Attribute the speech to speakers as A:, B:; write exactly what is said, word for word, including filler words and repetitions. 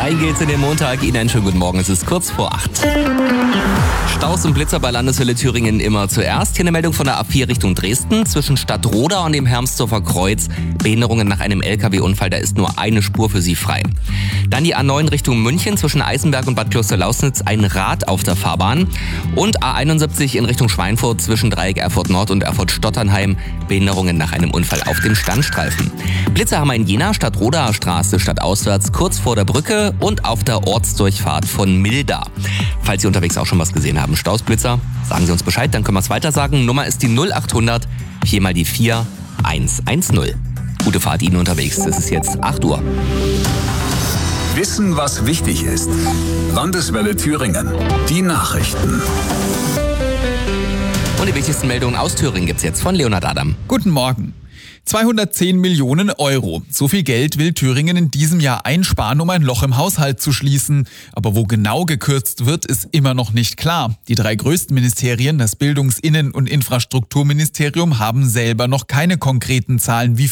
A: Rein geht's in den Montag. Ihnen einen schönen guten Morgen. Es ist kurz vor acht. Staus und Blitzer bei Landeshölle Thüringen immer zuerst. Hier eine Meldung von der A vier Richtung Dresden. Zwischen Stadtroda und dem Hermsdorfer Kreuz. Behinderungen nach einem L K W-Unfall. Da ist nur eine Spur für Sie frei. Dann die A neun Richtung München. Zwischen Eisenberg und Bad Klosterlausnitz ein Rad auf der Fahrbahn. Und A einundsiebzig in Richtung Schweinfurt zwischen Dreieck Erfurt Nord und Erfurt Stotternheim. Behinderungen nach einem Unfall auf dem Standstreifen. Blitzer haben wir in Jena, Stadtrodaer Straße stadtauswärts, kurz vor der Brücke und auf der Ortsdurchfahrt von Milda. Falls Sie unterwegs auch schon was gesehen haben, Stausblitzer, sagen Sie uns Bescheid, dann können wir es weiter sagen. Nummer ist die null achthundert, vier mal die vier, eins eins null. Gute Fahrt Ihnen unterwegs, es ist jetzt acht Uhr.
B: Wissen, was wichtig ist. Landeswelle Thüringen. Die Nachrichten.
A: Und die wichtigsten Meldungen aus Thüringen gibt's jetzt von Leonhard Adam.
C: Guten Morgen. zweihundertzehn Millionen Euro. So viel Geld will Thüringen in diesem Jahr einsparen, um ein Loch im Haushalt zu schließen. Aber wo genau gekürzt wird, ist immer noch nicht klar. Die drei größten Ministerien, das Bildungs-, Innen- und Infrastrukturministerium, haben selber noch keine konkreten Zahlen, wie